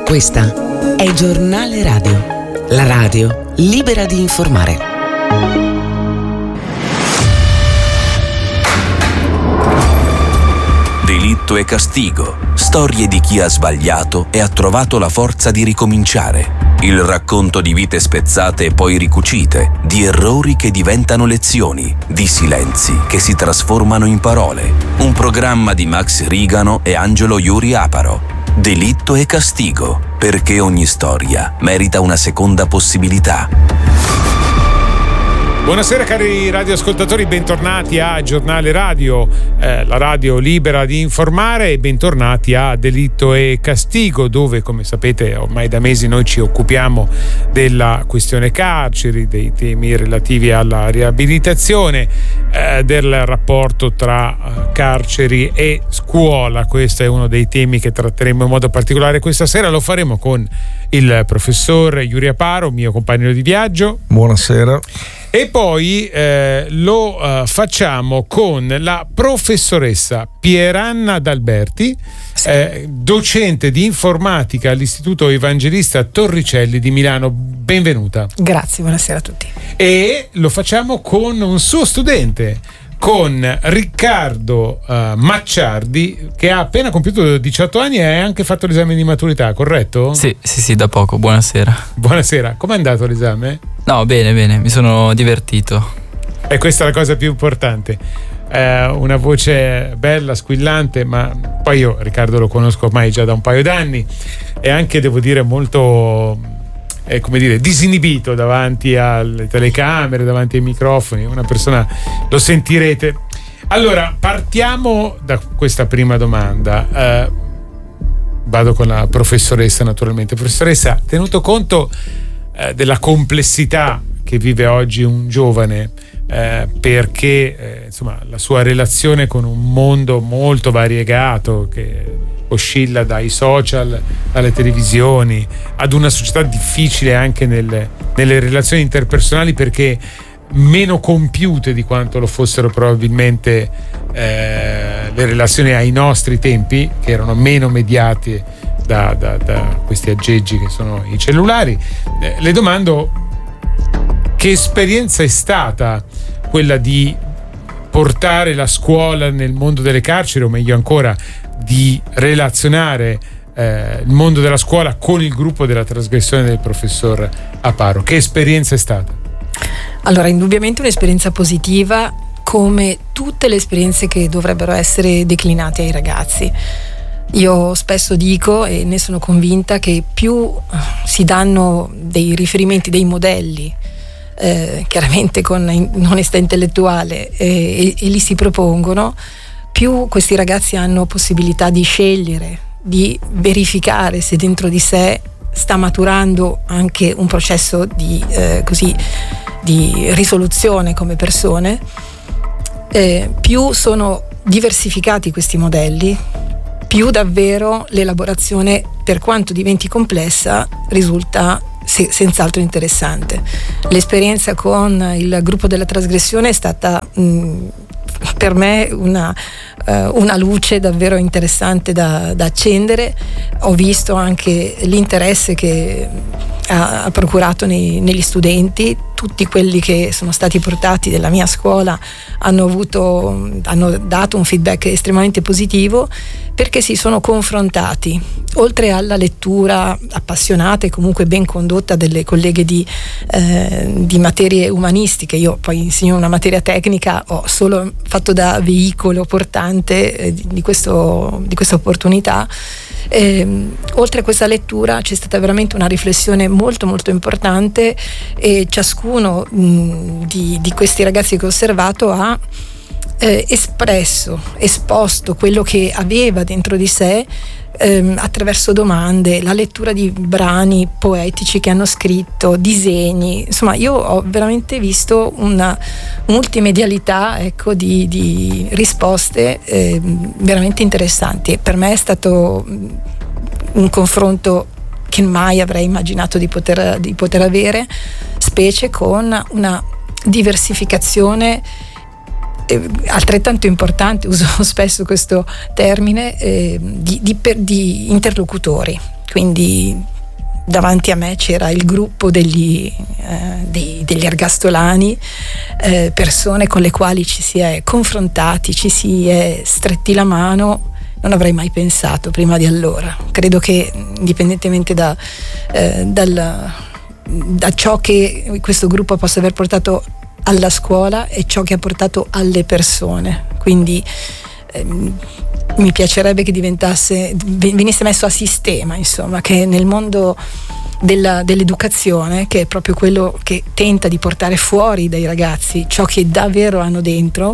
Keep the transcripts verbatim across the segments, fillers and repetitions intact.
Questa è Giornale Radio, la radio libera di informare. Delitto e castigo, storie di chi ha sbagliato e ha trovato la forza di ricominciare. Il racconto di vite spezzate e poi ricucite, di errori che diventano lezioni, di silenzi che si trasformano in parole. Un programma di Max Rigano e Angelo Iuri Aparo. Delitto e castigo, perché ogni storia merita una seconda possibilità. Buonasera cari radioascoltatori, bentornati a Giornale Radio, eh, la radio libera di informare, e bentornati a Delitto e Castigo, dove, come sapete, ormai da mesi noi ci occupiamo della questione carceri, dei temi relativi alla riabilitazione, eh, del rapporto tra eh, carceri e scuola. Questo è uno dei temi che tratteremo in modo particolare questa sera. Lo faremo con il professor Iuri Aparo, mio compagno di viaggio. Buonasera. E poi eh, lo uh, facciamo con la professoressa Pieranna D'Alberti, sì. eh, docente di informatica all'Istituto Evangelista Torricelli di Milano. Benvenuta. Grazie, buonasera a tutti. E lo facciamo con un suo studente, con Riccardo uh, Macciardi, che ha appena compiuto diciotto anni e ha anche fatto l'esame di maturità, corretto? Sì, sì, sì, da poco. Buonasera. Buonasera. Com'è andato l'esame? No, bene, bene, mi sono divertito. E questa è la cosa più importante. Eh, una voce bella, squillante, ma poi io Riccardo lo conosco ormai già da un paio d'anni e anche, devo dire, molto, eh, come dire, disinibito davanti alle telecamere, davanti ai microfoni. Una persona, lo sentirete. Allora, partiamo da questa prima domanda. Eh, vado con la professoressa, naturalmente. Professoressa, tenuto conto della complessità che vive oggi un giovane, eh, perché eh, insomma la sua relazione con un mondo molto variegato che oscilla dai social alle televisioni ad una società difficile anche nelle, nelle relazioni interpersonali, perché meno compiute di quanto lo fossero probabilmente eh, le relazioni ai nostri tempi, che erano meno mediate Da, da, da questi aggeggi che sono i cellulari. Eh, le domando che esperienza è stata quella di portare la scuola nel mondo delle carceri, o meglio ancora di relazionare eh, il mondo della scuola con il gruppo della trasgressione del professor Aparo. Che esperienza è stata? Allora, indubbiamente un'esperienza positiva, come tutte le esperienze che dovrebbero essere declinate ai ragazzi. Io spesso dico, e ne sono convinta, che più si danno dei riferimenti, dei modelli, eh, chiaramente con onestà intellettuale, eh, e, e li si propongono, più questi ragazzi hanno possibilità di scegliere, di verificare se dentro di sé sta maturando anche un processo di, eh, così, di risoluzione come persone. Eh, più sono diversificati questi modelli, più davvero l'elaborazione, per quanto diventi complessa, risulta se, senz'altro interessante. L'esperienza con il gruppo della trasgressione è stata mh, per me una, uh, una luce davvero interessante da, da accendere. Ho visto anche l'interesse che ha, ha procurato nei, negli studenti. Tutti quelli che sono stati portati dalla mia scuola hanno avuto, hanno dato un feedback estremamente positivo, perché si sono confrontati, oltre alla lettura appassionata e comunque ben condotta delle colleghe di, eh, di materie umanistiche. Io poi insegno una materia tecnica, ho solo fatto da veicolo portante eh, di, questo, di questa opportunità. Eh, oltre a questa lettura c'è stata veramente una riflessione molto molto importante, e ciascuno mh, di, di questi ragazzi che ho osservato ha eh, espresso, esposto quello che aveva dentro di sé ehm, attraverso domande, la lettura di brani poetici che hanno scritto, disegni. Insomma, io ho veramente visto una multimedialità, ecco, di, di risposte eh, veramente interessanti. Per me è stato un confronto che mai avrei immaginato di poter, di poter avere, specie con una diversificazione eh, altrettanto importante, uso spesso questo termine, eh, di, di, per, di interlocutori. quindi davanti a me c'era il gruppo degli, eh, dei, degli ergastolani, eh, persone con le quali ci si è confrontati, ci si è stretti la mano. Non avrei mai pensato prima di allora. Credo che indipendentemente da, eh, dal, da ciò che questo gruppo possa aver portato alla scuola è ciò che ha portato alle persone. Quindi ehm, mi piacerebbe che diventasse, venisse messo a sistema, insomma, che nel mondo della, dell'educazione, che è proprio quello che tenta di portare fuori dai ragazzi ciò che davvero hanno dentro,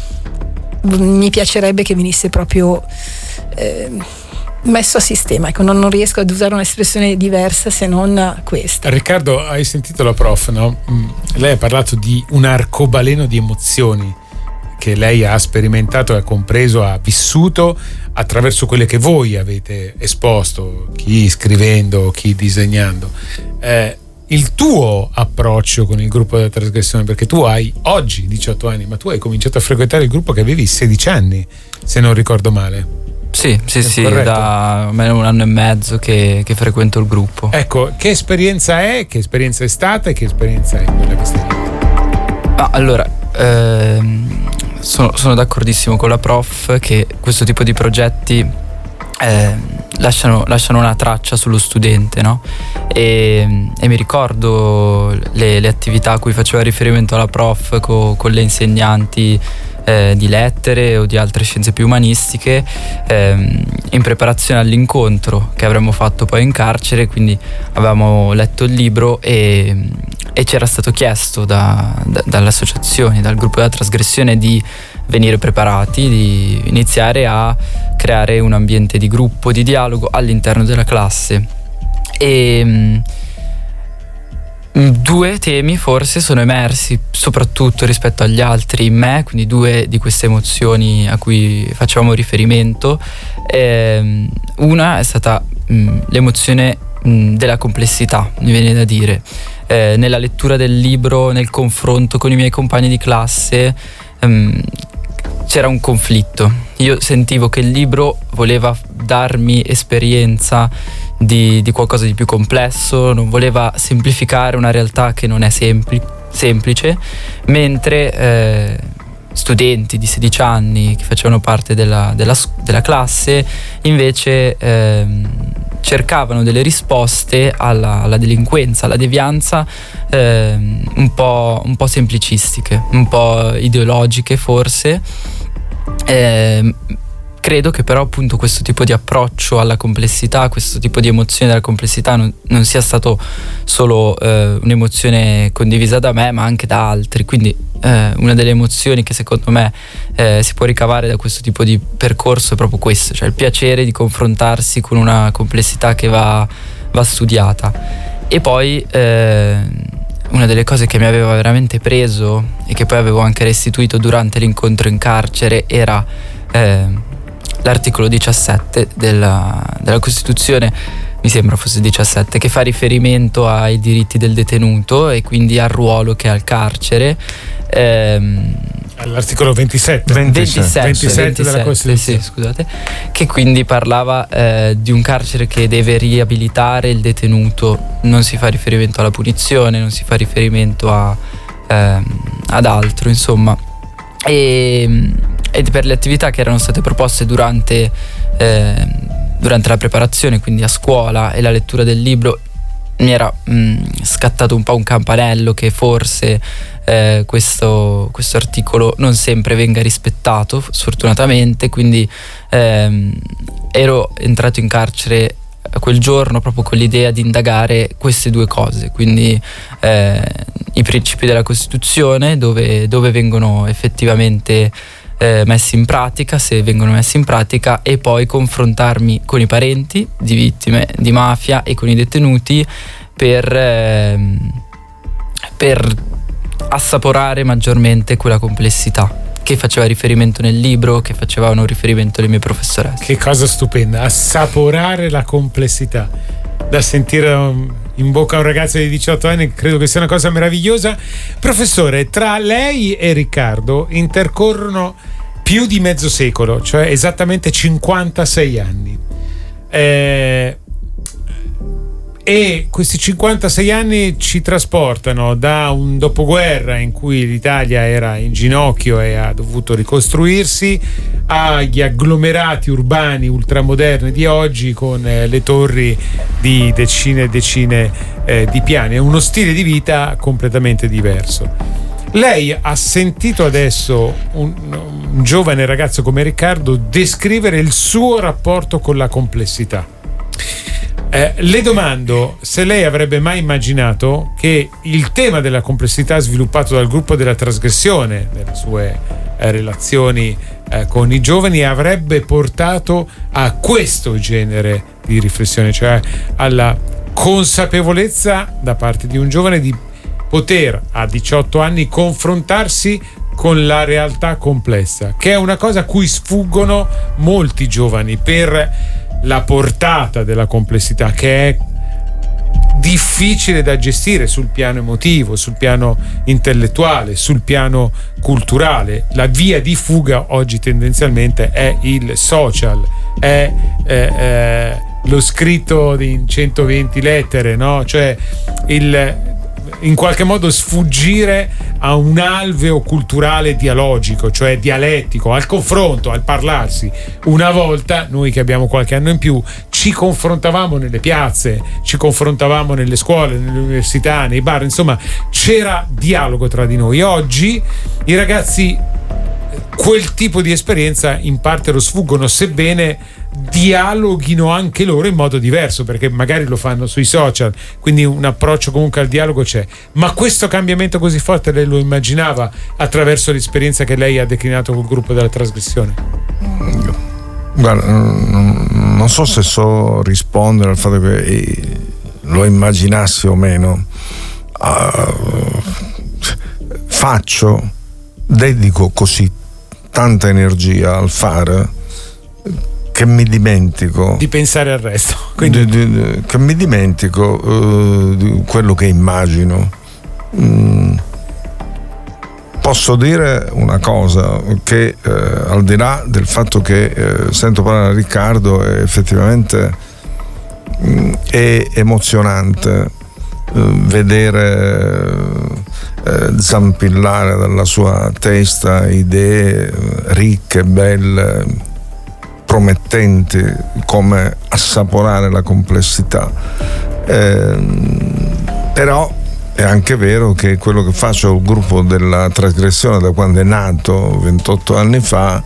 mi piacerebbe che venisse proprio eh, messo a sistema. Ecco, non, non riesco ad usare un'espressione diversa se non questa. Riccardo, hai sentito la prof, no? Lei ha parlato di un arcobaleno di emozioni che lei ha sperimentato, ha compreso, ha vissuto attraverso quelle che voi avete esposto, chi scrivendo, chi disegnando. Eh, il tuo approccio con il gruppo della trasgressione, perché tu hai oggi diciotto anni, ma tu hai cominciato a frequentare il gruppo che avevi sedici anni, se non ricordo male. Sì, sì, È sì, corretto? da almeno un anno e mezzo che, che frequento il gruppo. Ecco, che esperienza è, che esperienza è stata e che esperienza è quella che stai vivendo? Ah, allora, ehm, sono, sono d'accordissimo con la prof che questo tipo di progetti eh, lasciano, lasciano una traccia sullo studente, no? E, e mi ricordo le, le attività a cui faceva riferimento la prof co, con le insegnanti eh, di lettere o di altre scienze più umanistiche ehm, in preparazione all'incontro che avremmo fatto poi in carcere. Quindi avevamo letto il libro e, e ci era stato chiesto da, da, dalle associazioni, dal gruppo della trasgressione, di venire preparati, di iniziare a creare un ambiente di gruppo, di dialogo all'interno della classe. E mh, due temi forse sono emersi soprattutto rispetto agli altri in me, quindi due di queste emozioni a cui facevamo riferimento. E, una è stata mh, l'emozione mh, della complessità, mi viene da dire. Eh, nella lettura del libro, nel confronto con i miei compagni di classe, mh, c'era un conflitto. Io sentivo che il libro voleva darmi esperienza di, di qualcosa di più complesso, non voleva semplificare una realtà che non è sempli- semplice, mentre eh, studenti di sedici anni che facevano parte della, della, della classe invece eh, cercavano delle risposte alla, alla delinquenza, alla devianza eh, un po', un po' semplicistiche, un po' ideologiche forse. Eh, credo che però appunto questo tipo di approccio alla complessità, questo tipo di emozione della complessità non, non sia stato solo eh, un'emozione condivisa da me, ma anche da altri. Quindi eh, una delle emozioni che secondo me eh, si può ricavare da questo tipo di percorso è proprio questo, cioè il piacere di confrontarsi con una complessità che va, va studiata. E poi eh, una delle cose che mi aveva veramente preso e che poi avevo anche restituito durante l'incontro in carcere era eh, l'articolo diciassette della, della Costituzione, mi sembra fosse diciassette, che fa riferimento ai diritti del detenuto e quindi al ruolo che ha il carcere. Ehm, All'articolo ventisette. ventisette, ventisette della Costituzione. sì, scusate, che quindi parlava eh, di un carcere che deve riabilitare il detenuto. Non si fa riferimento alla punizione, non si fa riferimento a, ehm, ad altro, insomma. E, e per le attività che erano state proposte durante, eh, durante la preparazione, quindi a scuola, e la lettura del libro, mi era mh, scattato un po' un campanello che forse eh, questo, questo articolo non sempre venga rispettato, sfortunatamente. Quindi ehm, ero entrato in carcere quel giorno proprio con l'idea di indagare queste due cose, quindi eh, i principi della Costituzione, dove, dove vengono effettivamente eh, messi in pratica, se vengono messi in pratica, e poi confrontarmi con i parenti di vittime di mafia e con i detenuti per, eh, per assaporare maggiormente quella complessità che faceva riferimento nel libro, che facevano riferimento le mie professoresse. Che cosa stupenda, assaporare la complessità. Da sentire in bocca a un ragazzo di diciotto anni credo che sia una cosa meravigliosa. Professore, tra lei e Riccardo intercorrono più di mezzo secolo, cioè esattamente cinquantasei anni. Eh, E questi cinquantasei anni ci trasportano da un dopoguerra in cui l'Italia era in ginocchio e ha dovuto ricostruirsi agli agglomerati urbani ultramoderni di oggi con eh, le torri di decine e decine eh, di piani. È uno stile di vita completamente diverso. Lei ha sentito adesso un, un giovane ragazzo come Riccardo descrivere il suo rapporto con la complessità. Eh, le domando se lei avrebbe mai immaginato che il tema della complessità sviluppato dal gruppo della trasgressione nelle sue eh, relazioni eh, con i giovani avrebbe portato a questo genere di riflessione, cioè alla consapevolezza da parte di un giovane di poter a diciotto anni confrontarsi con la realtà complessa, che è una cosa a cui sfuggono molti giovani per la portata della complessità, che è difficile da gestire sul piano emotivo, sul piano intellettuale, sul piano culturale. La via di fuga oggi tendenzialmente è il social, è eh, eh, lo scritto in centoventi lettere, no? Cioè il in qualche modo sfuggire a un alveo culturale dialogico, cioè dialettico, al confronto, al parlarsi. Una volta, noi che abbiamo qualche anno in più, ci confrontavamo nelle piazze, ci confrontavamo nelle scuole, nelle università, nei bar, insomma c'era dialogo tra di noi. Oggi i ragazzi quel tipo di esperienza in parte lo sfuggono, sebbene dialoghino anche loro in modo diverso, perché magari lo fanno sui social, quindi un approccio comunque al dialogo c'è. Ma questo cambiamento così forte lei lo immaginava attraverso l'esperienza che lei ha declinato col gruppo della trasgressione? Guarda, non so se so rispondere al fatto che lo immaginassi o meno. Uh, faccio, dedico così tanta energia al fare che mi dimentico di pensare al resto, quindi... di, di, che mi dimentico uh, di quello che immagino. Mm, posso dire una cosa, che eh, al di là del fatto che eh, sento parlare a Riccardo, è effettivamente mm, è emozionante eh, vedere eh, zampillare dalla sua testa idee ricche, belle, promettenti, come assaporare la complessità. Eh, però è anche vero che quello che faccio al gruppo della trasgressione da quando è nato ventotto anni fa,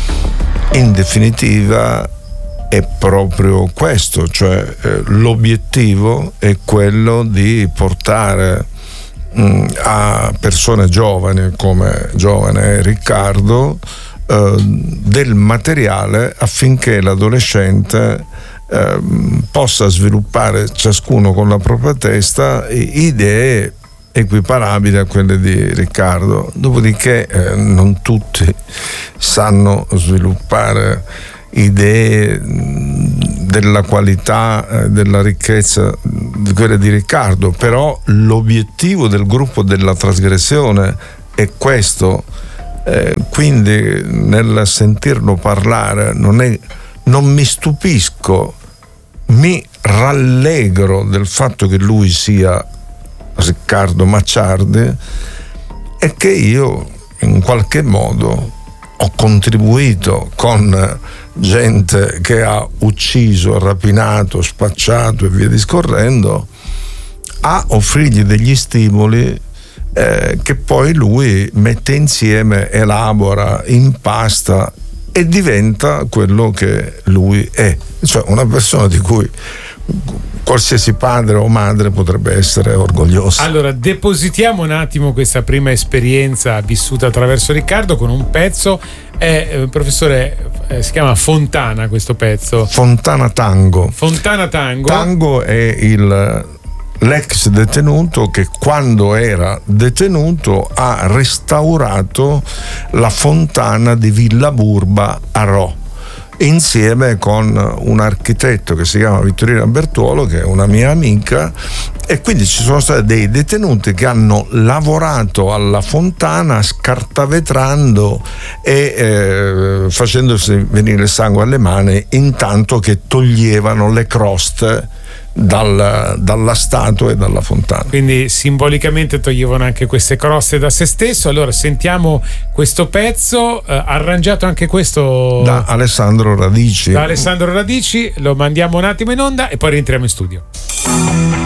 in definitiva è proprio questo, cioè eh, l'obiettivo è quello di portare mh, a persone giovani come giovane Riccardo del materiale affinché l'adolescente eh, possa sviluppare, ciascuno con la propria testa, idee equiparabili a quelle di Riccardo. Dopodiché eh, non tutti sanno sviluppare idee della qualità, eh, della ricchezza di quelle di Riccardo, però l'obiettivo del gruppo della trasgressione è questo. Eh, quindi nel sentirlo parlare non, è, non mi stupisco, mi rallegro del fatto che lui sia Riccardo Macciardi e che io in qualche modo ho contribuito con gente che ha ucciso, rapinato, spacciato e via discorrendo a offrirgli degli stimoli Eh, che poi lui mette insieme, elabora, impasta e diventa quello che lui è, cioè una persona di cui qualsiasi padre o madre potrebbe essere orgoglioso. Allora depositiamo un attimo questa prima esperienza vissuta attraverso Riccardo con un pezzo. Eh, eh, professore, eh, si chiama Fontana questo pezzo. Fontana Tango. Fontana Tango. Tango è il l'ex detenuto che quando era detenuto ha restaurato la fontana di Villa Burba a Rho, insieme con un architetto che si chiama Vittorina Bertuolo, che è una mia amica, E quindi ci sono stati dei detenuti che hanno lavorato alla fontana scartavetrando e eh, facendosi venire il sangue alle mani intanto che toglievano le croste dal, dalla statua e dalla fontana. Quindi simbolicamente toglievano anche queste croste da se stesso. Allora sentiamo questo pezzo, eh, arrangiato anche questo da Alessandro Radici. Da Alessandro Radici, lo mandiamo un attimo in onda e poi rientriamo in studio.